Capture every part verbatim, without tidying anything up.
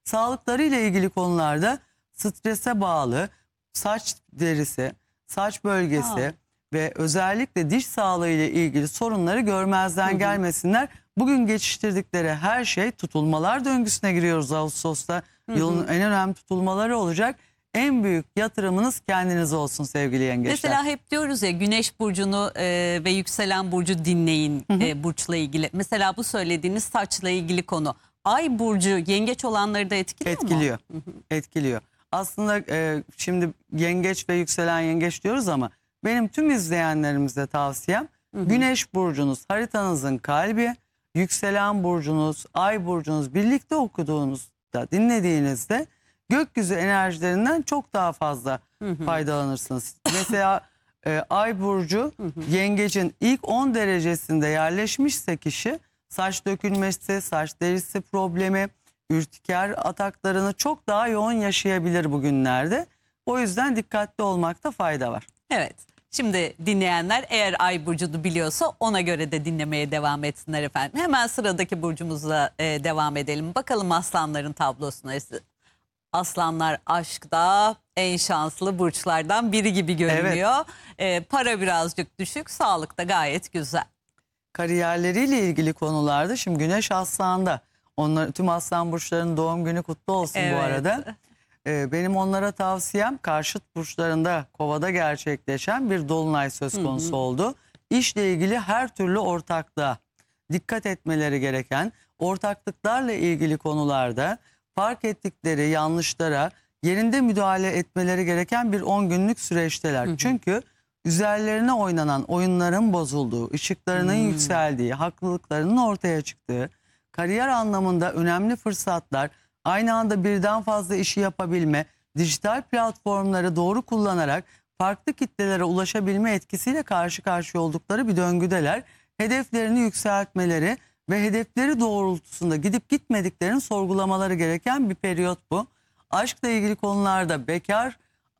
Sağlıkları ile ilgili konularda strese bağlı saç derisi, saç bölgesi Aa. ve özellikle diş sağlığı ile ilgili sorunları görmezden Hı hı. gelmesinler. Bugün geçiştirdikleri her şey, tutulmalar döngüsüne giriyoruz Ağustos'ta. Hı hı. Yılın en önemli tutulmaları olacak. En büyük yatırımınız kendiniz olsun sevgili yengeçler. Mesela hep diyoruz ya, Güneş burcunu e, ve yükselen burcu dinleyin, Hı hı. e, burçla ilgili. Mesela bu söylediğiniz saçla ilgili konu. Ay burcu yengeç olanları da etkiliyor, Etkiliyor. mu? Hı hı. Etkiliyor. Aslında e, şimdi yengeç ve yükselen yengeç diyoruz ama benim tüm izleyenlerimize tavsiyem, Hı hı. Güneş burcunuz haritanızın kalbi, yükselen burcunuz, ay burcunuz birlikte okuduğunuzda, dinlediğinizde gökyüzü enerjilerinden çok daha fazla Hı hı. faydalanırsınız. Mesela e, ay burcu Hı hı. yengecin ilk on derecesinde yerleşmişse kişi, saç dökülmesi, saç derisi problemi, ürtiker ataklarını çok daha yoğun yaşayabilir bugünlerde. O yüzden dikkatli olmakta fayda var. Evet. Şimdi dinleyenler eğer ay burcunu biliyorsa ona göre de dinlemeye devam etsinler efendim. Hemen sıradaki burcumuzla e, devam edelim. Bakalım aslanların tablosuna. Aslanlar aşkta en şanslı burçlardan biri gibi görünüyor. E, para birazcık düşük, sağlık da gayet güzel. Kariyerleriyle ilgili konularda şimdi Güneş Aslan'da. Onlar, tüm aslan burçlarının doğum günü kutlu olsun Evet. bu arada. Ee, benim onlara tavsiyem, karşıt burçlarında Kova'da gerçekleşen bir dolunay söz konusu Hı hı. oldu. İşle ilgili her türlü ortaklığa dikkat etmeleri gereken, ortaklıklarla ilgili konularda fark ettikleri yanlışlara yerinde müdahale etmeleri gereken bir on günlük süreçteler. Hı hı. Çünkü üzerlerine oynanan oyunların bozulduğu, ışıklarının Hmm. yükseldiği, haklılıklarının ortaya çıktığı, kariyer anlamında önemli fırsatlar, aynı anda birden fazla işi yapabilme, dijital platformları doğru kullanarak farklı kitlelere ulaşabilme etkisiyle karşı karşıya oldukları bir döngüdeler. Hedeflerini yükseltmeleri ve hedefleri doğrultusunda gidip gitmediklerini sorgulamaları gereken bir periyot bu. Aşkla ilgili konularda bekar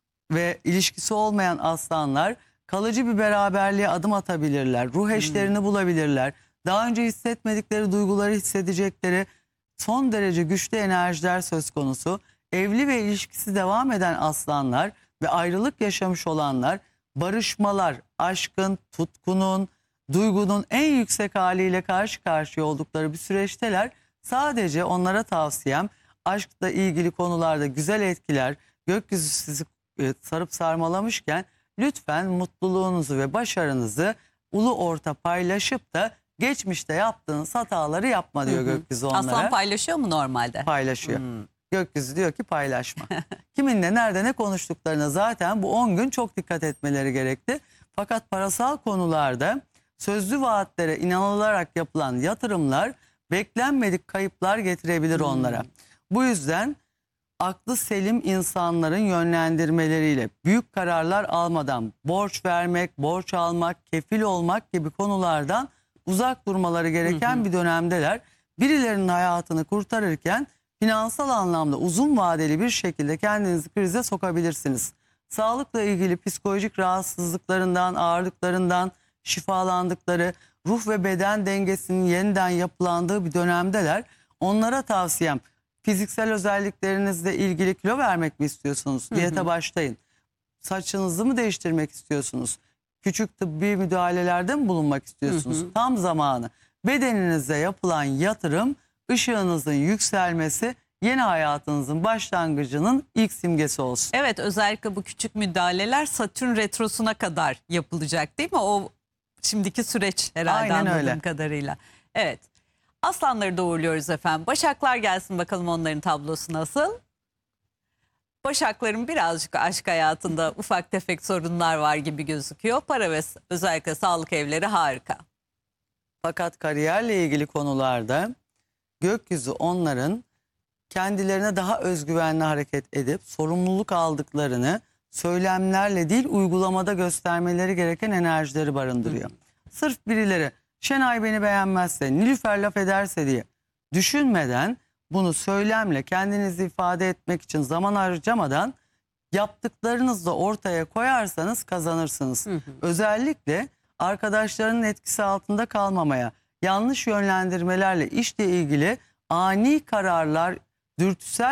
ve ilişkisi olmayan aslanlar kalıcı bir beraberliğe adım atabilirler. Ruh eşlerini bulabilirler. Daha önce hissetmedikleri duyguları hissedecekleri son derece güçlü enerjiler söz konusu. Evli ve ilişkisi devam eden aslanlar ve ayrılık yaşamış olanlar, barışmalar, aşkın, tutkunun, duygunun en yüksek haliyle karşı karşıya oldukları bir süreçteler. Sadece onlara tavsiyem, aşkla ilgili konularda güzel etkiler, gökyüzü sizi e, sarıp sarmalamışken lütfen mutluluğunuzu ve başarınızı ulu orta paylaşıp da geçmişte yaptığınız hataları yapma diyor Hı hı. gökyüzü onlara. Aslan paylaşıyor mu normalde? Paylaşıyor. Hmm. Gökyüzü diyor ki paylaşma. Kiminle nerede ne konuştuklarına zaten bu on gün çok dikkat etmeleri gerekti. Fakat parasal konularda sözlü vaatlere inanılarak yapılan yatırımlar beklenmedik kayıplar getirebilir Hmm. onlara. Bu yüzden aklı selim insanların yönlendirmeleriyle büyük kararlar almadan borç vermek, borç almak, kefil olmak gibi konulardan uzak durmaları gereken Hı hı. bir dönemdeler. Birilerinin hayatını kurtarırken finansal anlamda uzun vadeli bir şekilde kendinizi krize sokabilirsiniz. Sağlıkla ilgili psikolojik rahatsızlıklarından, ağırlıklarından şifalandıkları, ruh ve beden dengesinin yeniden yapılandığı bir dönemdeler. Onlara tavsiyem, fiziksel özelliklerinizle ilgili kilo vermek mi istiyorsunuz? Hı hı. Diyete başlayın. Saçınızı mı değiştirmek istiyorsunuz? Küçük tıbbi müdahalelerde mi bulunmak istiyorsunuz? Hı hı. Tam zamanı. Bedeninize yapılan yatırım, ışığınızın yükselmesi, yeni hayatınızın başlangıcının ilk simgesi olsun. Evet, özellikle bu küçük müdahaleler Satürn retrosuna kadar yapılacak değil mi? O şimdiki süreç herhalde, Aynen anladığım öyle. kadarıyla. Evet. Aslanları doğurluyoruz efendim. Başaklar gelsin bakalım, onların tablosu nasıl? Başakların birazcık aşk hayatında ufak tefek sorunlar var gibi gözüküyor. Para ve özellikle sağlık evleri harika. Fakat kariyerle ilgili konularda gökyüzü onların kendilerine daha özgüvenli hareket edip sorumluluk aldıklarını söylemlerle değil uygulamada göstermeleri gereken enerjileri barındırıyor. Hı. Sırf birileri Şenay beni beğenmezse, Nilüfer laf ederse diye düşünmeden, bunu söylemle kendinizi ifade etmek için zaman harcamadan yaptıklarınızla ortaya koyarsanız kazanırsınız. Hı hı. Özellikle arkadaşlarının etkisi altında kalmamaya, yanlış yönlendirmelerle işle ilgili ani kararlar, dürtüsel